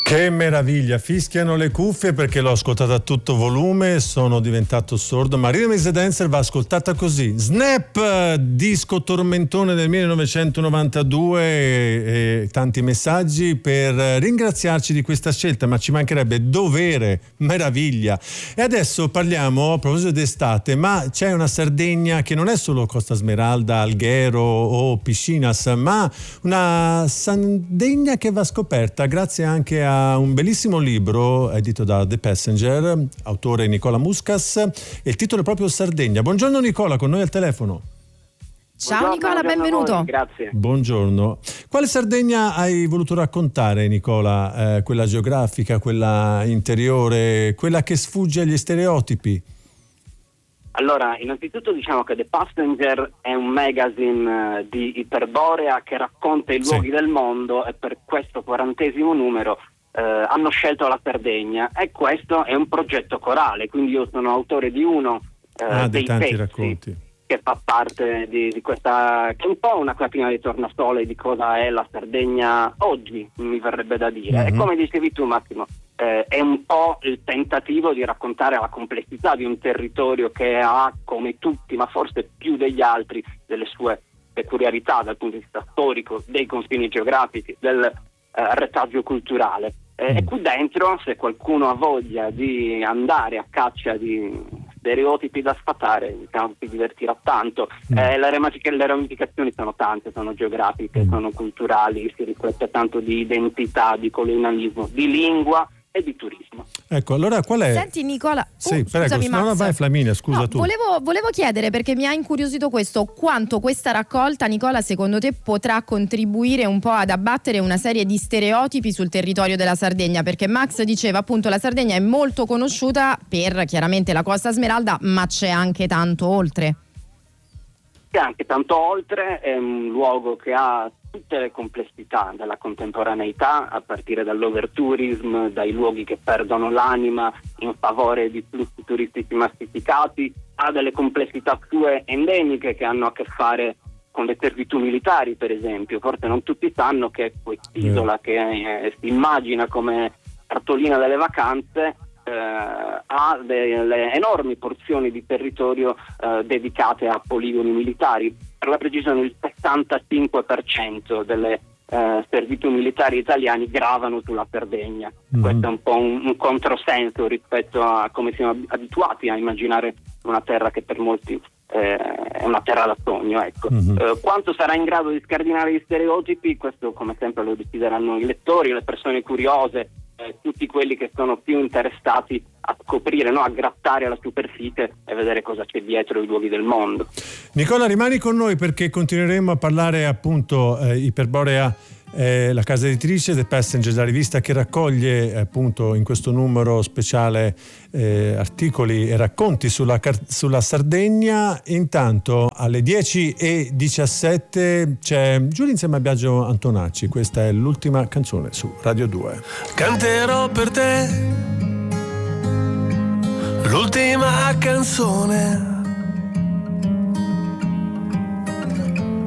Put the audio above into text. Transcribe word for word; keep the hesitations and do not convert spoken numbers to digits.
Che meraviglia, fischiano le cuffie perché l'ho ascoltata a tutto volume, sono diventato sordo, ma Rhythm is the Dancer va ascoltata così. Snap, disco tormentone del millenovecentonovantadue, e, e tanti messaggi per ringraziarci di questa scelta, ma ci mancherebbe, dovere, meraviglia. E adesso parliamo, a proposito d'estate, ma c'è una Sardegna che non è solo Costa Smeralda, Alghero o Piscinas, ma una Sardegna che va scoperta grazie anche a un bellissimo libro edito da The Passenger, autore Nicola Muscas, e il titolo è proprio Sardegna. Buongiorno Nicola, con noi al telefono. Ciao Nicola, benvenuto. Grazie. Buongiorno. Quale Sardegna hai voluto raccontare, Nicola? Eh, quella geografica, quella interiore, quella che sfugge agli stereotipi? Allora, innanzitutto diciamo che The Passenger è un magazine uh, di Iperborea che racconta i luoghi sì. del mondo, e per questo quarantesimo numero uh, hanno scelto la Sardegna, e questo è un progetto corale, quindi io sono autore di uno uh, ah, dei di tanti pezzi racconti che fa parte di, di questa, che è un po' una clapina di tornasole di cosa è la Sardegna oggi, mi verrebbe da dire. Mm-hmm. E come dicevi tu, Massimo, eh, è un po' il tentativo di raccontare la complessità di un territorio che ha, come tutti, ma forse più degli altri, delle sue peculiarità dal punto di vista storico, dei confini geografici, del eh, retaggio culturale. Eh, mm. E qui dentro, se qualcuno ha voglia di andare a caccia di stereotipi da sfatare, diciamo, si divertirà tanto. Mm. Eh, le, ramific- le ramificazioni sono tante, sono geografiche, mm. sono culturali, si riflette tanto di identità, di colonialismo, di lingua e di turismo. Ecco, allora qual è? Senti Nicola, sì, uh, prego, scusami, no, no, vai Flaminia, scusa no, tu. Volevo, volevo chiedere, perché mi ha incuriosito questo, quanto questa raccolta, Nicola, secondo te potrà contribuire un po' ad abbattere una serie di stereotipi sul territorio della Sardegna? Perché Max diceva appunto la Sardegna è molto conosciuta per chiaramente la Costa Smeralda, ma c'è anche tanto oltre. C'è anche tanto oltre, è un luogo che ha tutte le complessità della contemporaneità, a partire dall'overtourism, dai luoghi che perdono l'anima in favore di flussi turistici massificati, ha delle complessità sue endemiche che hanno a che fare con le servitù militari, per esempio. Forse non tutti sanno che quest'isola, che eh, si immagina come cartolina delle vacanze, eh, ha delle enormi porzioni di territorio eh, dedicate a poligoni militari. Per la precisione il sessantacinque per cento delle eh, servitù militari italiani gravano sulla Sardegna. Mm-hmm. Questo è un po' un, un controsenso rispetto a come siamo abituati a immaginare una terra che per molti eh, è una terra da sogno, ecco. Mm-hmm. Eh, quanto sarà in grado di scardinare gli stereotipi, questo come sempre lo decideranno i lettori, le persone curiose, eh, tutti quelli che sono più interessati a scoprire, no? A grattare alla superficie e vedere cosa c'è dietro i luoghi del mondo. Nicola, rimani con noi perché continueremo a parlare appunto eh, Iperborea, eh, la casa editrice, The Passenger, la rivista che raccoglie appunto in questo numero speciale eh, articoli e racconti sulla, sulla Sardegna. Intanto alle dieci e diciassette c'è Giulia insieme a Biagio Antonacci, questa è l'ultima canzone su Radio due. Canterò per te l'ultima canzone